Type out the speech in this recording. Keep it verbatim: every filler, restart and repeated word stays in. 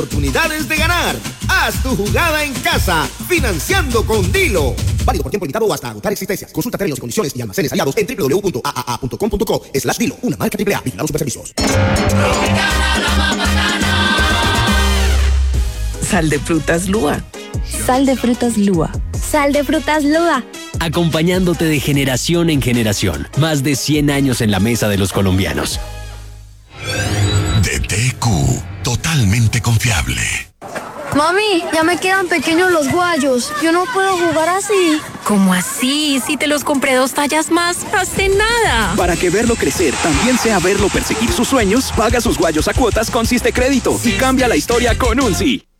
Oportunidades de ganar. Haz tu jugada en casa, financiando con Dilo. Válido por tiempo limitado o hasta agotar existencias. Consulta términos y condiciones y almacenes aliados en doble u doble u doble u punto a a a punto com punto co slash Dilo. Una marca triple A. Vigilados Superservicios. Sal de frutas Lua. Sal de frutas Lua. Sal de frutas Lua. Acompañándote de generación en generación. Más de cien años en la mesa de los colombianos. D T Q. Totalmente confiable. Mami, ya me quedan pequeños los guayos. Yo no puedo jugar así. ¿Cómo así? Si te los compré dos tallas más hace nada. Para que verlo crecer también sea verlo perseguir sus sueños, paga sus guayos a cuotas con Siste Crédito y cambia la historia con un sí.